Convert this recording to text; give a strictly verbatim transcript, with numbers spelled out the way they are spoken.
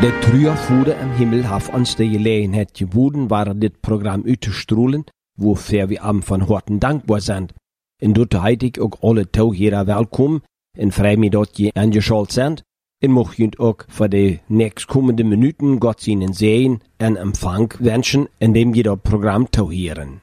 De Trüerfude am Himmel haf ons de gelegenheid geboden, waar dit Programm uit te stroelen, wofür wir am von Horten dankbar sind. En dort heit ik ook alle touwheren welkom, en vrij me dat je aangeschalt sind, en mocht je ook voor de nächstkommende Minuten Gott seinen Segen en Empfang wünschen, indem je dat Programm touwheren.